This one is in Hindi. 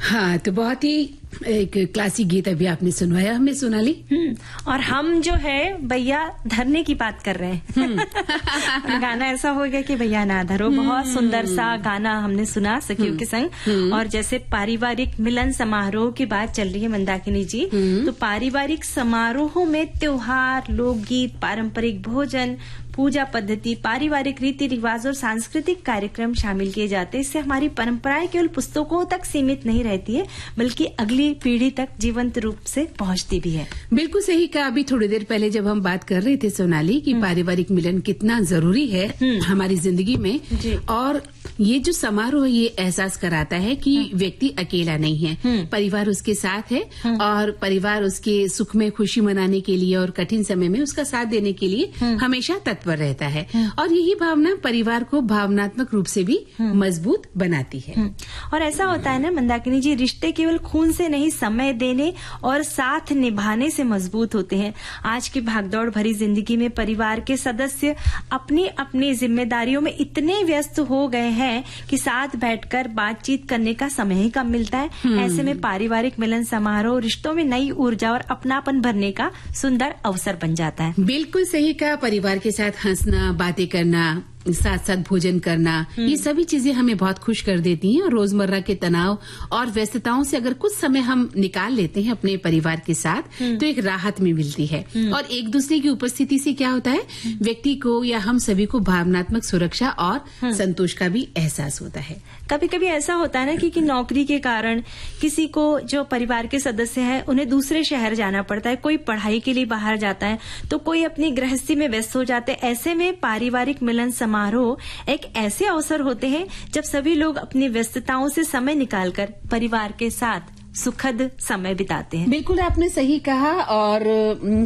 हाँ, तो बहुत ही एक क्लासिक गीत अभी आपने सुनवाया हमें, सोनाली। और हम जो है भैया धरने की बात कर रहे हैं। गाना ऐसा हो गया कि भैया ना धरो, बहुत सुंदर सा गाना हमने सुना सखियों के संग। और जैसे पारिवारिक मिलन समारोह की बात चल रही है मंदाकिनी जी, तो पारिवारिक समारोहों में त्योहार, लोकगीत, पारंपरिक भोजन, पूजा पद्धति, पारिवारिक रीति रिवाज और सांस्कृतिक कार्यक्रम शामिल किए जाते हैं। इससे हमारी परंपराएं केवल पुस्तकों तक सीमित नहीं रहती है, बल्कि अगली पीढ़ी तक जीवंत रूप से पहुंचती भी है। बिल्कुल सही कहा। अभी थोड़ी देर पहले जब हम बात कर रहे थे सोनाली कि पारिवारिक मिलन कितना जरूरी है हमारी जिंदगी में, और ये जो समारोह ये एहसास कराता है कि व्यक्ति अकेला नहीं है, परिवार उसके साथ है और परिवार उसके सुख में खुशी मनाने के लिए और कठिन समय में उसका साथ देने के लिए हमेशा तत्पर रहता है। और यही भावना परिवार को भावनात्मक रूप से भी मजबूत बनाती है। और ऐसा होता है ना मंदाकिनी जी, रिश्ते केवल खून से नहीं, समय देने और साथ निभाने से मजबूत होते हैं। आज की भागदौड़ भरी जिंदगी में परिवार के सदस्य अपनी अपनी जिम्मेदारियों में इतने व्यस्त हो गए हैं कि साथ बैठकर बातचीत करने का समय ही कम मिलता है। ऐसे में पारिवारिक मिलन समारोह रिश्तों में नई ऊर्जा और अपनापन भरने का सुंदर अवसर बन जाता है। बिल्कुल सही कहा। परिवार के साथ हंसना, बातें करना, साथ साथ भोजन करना, ये सभी चीजें हमें बहुत खुश कर देती हैं। और रोजमर्रा के तनाव और व्यस्तताओं से अगर कुछ समय हम निकाल लेते हैं अपने परिवार के साथ, तो एक राहत में मिलती है। और एक दूसरे की उपस्थिति से क्या होता है, व्यक्ति को या हम सभी को भावनात्मक सुरक्षा और संतोष का भी एहसास होता है। कभी कभी ऐसा होता है ना कि नौकरी के कारण किसी को, जो परिवार के सदस्य हैं, उन्हें दूसरे शहर जाना पड़ता है, कोई पढ़ाई के लिए बाहर जाता है, तो कोई अपनी गृहस्थी में व्यस्त हो जाते हैं। ऐसे में पारिवारिक मिलन समारोह एक ऐसे अवसर होते हैं जब सभी लोग अपनी व्यस्तताओं से समय निकालकर परिवार के साथ सुखद समय बिताते हैं। बिल्कुल आपने सही कहा। और